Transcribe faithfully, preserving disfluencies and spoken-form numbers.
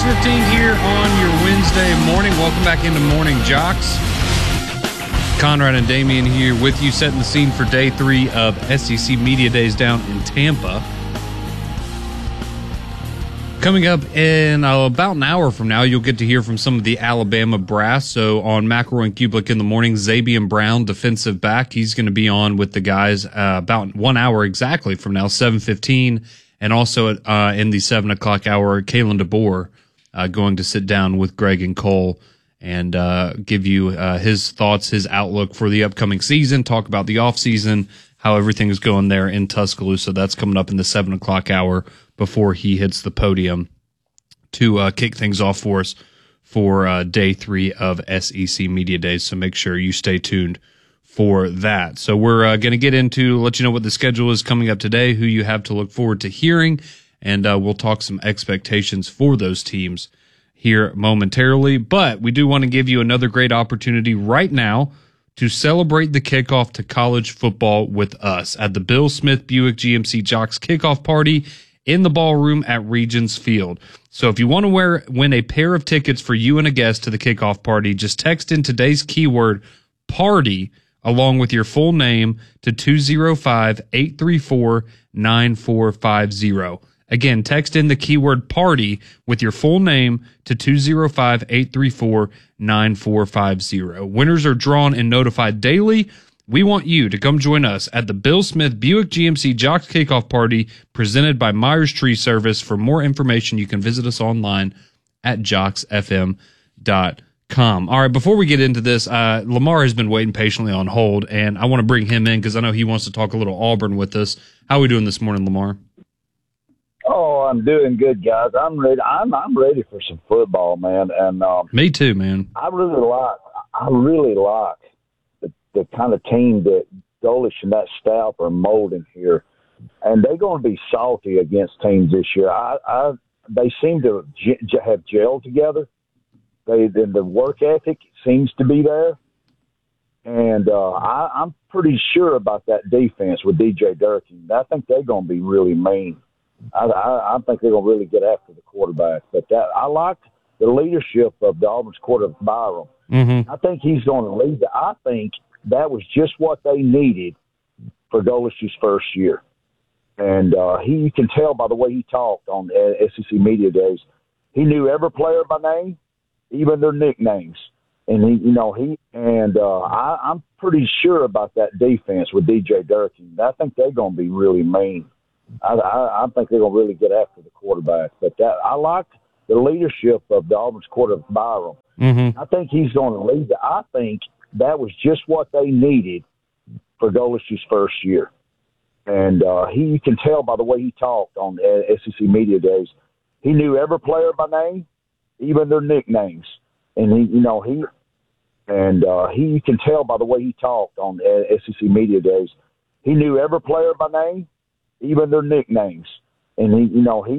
six fifteen here on your Wednesday morning. Welcome back into Morning Jocks. Conrad and Damian here with you, setting the scene for day three of S E C Media Days down in Tampa. Coming up in uh, about an hour from now, you'll get to hear from some of the Alabama brass. So on McElroy and Kublik in the morning, Zabian Brown, defensive back, he's going to be on with the guys uh, about one hour exactly from now, seven fifteen. And also uh, in the seven o'clock hour, Kalen DeBoer uh, going to sit down with Greg and Cole and uh, give you uh, his thoughts, his outlook for the upcoming season, talk about the offseason, how everything is going there in Tuscaloosa. That's coming up in the seven o'clock hour before he hits the podium to uh, kick things off for us for uh, day three of S E C Media Days. So make sure you stay tuned for that. So we're uh, going to get into, let you know what the schedule is coming up today, who you have to look forward to hearing, and uh, we'll talk some expectations for those teams here momentarily. But we do want to give you another great opportunity right now to celebrate the kickoff to college football with us at the Bill Smith Buick G M C Jocks kickoff party in the ballroom at Regions Field. So if you want to wear, win a pair of tickets for you and a guest to the kickoff party, just text in today's keyword party along with your full name to two oh five, eight three four, nine four five oh. Again, text in the keyword party with your full name to two oh five, eight three four, nine four five oh. Winners are drawn and notified daily. We want you to come join us at the Bill Smith Buick G M C Jocks Kickoff Party presented by Myers Tree Service. For more information, you can visit us online at jox f m dot com. All right, before we get into this, uh, Lamar has been waiting patiently on hold, and I want to bring him in because I know he wants to talk a little Auburn with us. How are we doing this morning, Lamar? Oh, I'm doing good, guys. I'm ready. I'm I'm ready for some football, man. And um, me too, man. I really like. I really like the, the kind of team that Golesh and that staff are molding here, and they're going to be salty against teams this year. I, I they seem to j- have gelled together. They then the work ethic seems to be there, and uh, I, I'm pretty sure about that defense with D J Durkin. I think they're going to be really mean. I, I, I think they're going to really get after the quarterback. But that I like the leadership of the Auburn's quarterback, Byram. Mm-hmm. I think he's going to lead. I think that was just what they needed for Golesh's first year. And uh, he, you can tell by the way he talked on S E C Media Days. He knew every player by name, even their nicknames. And he, you know, he and uh, I, I'm pretty sure about that defense with D J Durkin. I think they're going to be really mean. I, I, I think they're going to really get after the quarterback. But that I like the leadership of the Auburn's quarterback, Byram. Mm-hmm. I think he's going to lead. I think that was just what they needed for Golesh's first year. And uh, he, you can tell by the way he talked on S E C Media Days. He knew every player by name, even their nicknames. And he, you know, he and uh, he, you can tell by the way he talked on S E C Media Days. He knew every player by name, even their nicknames. And he, you know, he